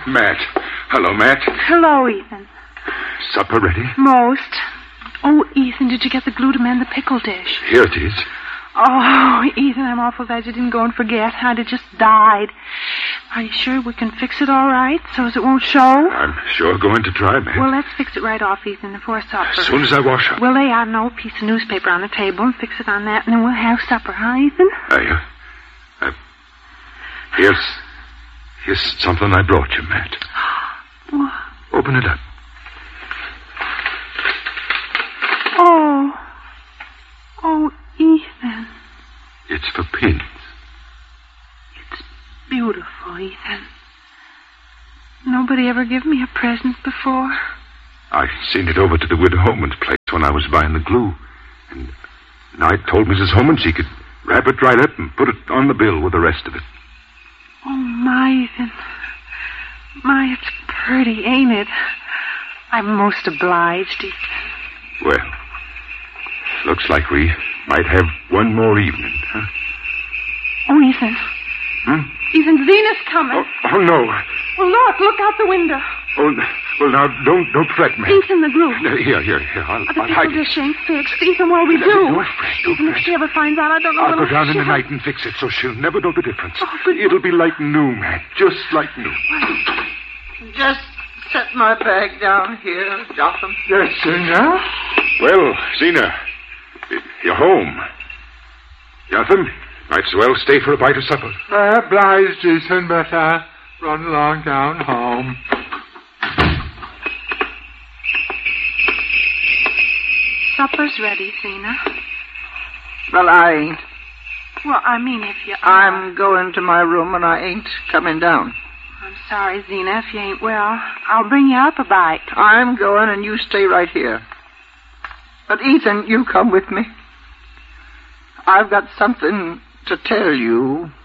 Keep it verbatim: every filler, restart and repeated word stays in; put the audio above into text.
Matt. Hello, Matt. Hello, Ethan. Supper ready? Most. Oh, Ethan, did you get the glue to mend the pickle dish? Here it is. Oh, Ethan, I'm awful glad you didn't go and forget. I'd have just died. Are you sure we can fix it all right so as it won't show? I'm sure going to try, Matt. Well, let's fix it right off, Ethan, before supper. As soon as I wash up. We'll lay out an old piece of newspaper on the table and fix it on that, and then we'll have supper, huh, Ethan? I, uh, uh, here's, here's something I brought you, Matt. What? Open it up. Oh. Oh, Ethan. It's for pins. It's beautiful, Ethan. Nobody ever gave me a present before. I seen it over to the widow Holman's place when I was buying the glue. And, and I told Missus Holman she could wrap it right up and put it on the bill with the rest of it. Oh, my, Ethan. My, it's pretty, ain't it? I'm most obliged, Ethan. Well, looks like we might have one more evening, huh? Oh, Ethan. Hmm? Ethan, Zena's coming. Oh, oh, no. Well, look, look out the window. Oh, well, now, don't don't fret, man. Ethan, the glue. Uh, Here, here, here. I'll, The I'll hide pickle it. dish ain't fixed. Ethan, what do we do? Don't fret, don't Ethan, if fret. she ever finds out, I don't know I'll what'll go down in the happen. night and fix it so she'll never know the difference. Oh, good. It'll be like new, man. Just like new. Just set my bag down here, Jotham. Yes, Zena? Well, Zena, you're home. Jotham, might as well stay for a bite of supper. I obliged, Ethan, but I run along down home. Supper's ready, Zena. Well, I ain't. Well, I mean, if you are. I'm going to my room and I ain't coming down. I'm sorry, Zena, if you ain't well. I'll bring you up a bite. I'm going and you stay right here. But, Ethan, you come with me. I've got something to tell you.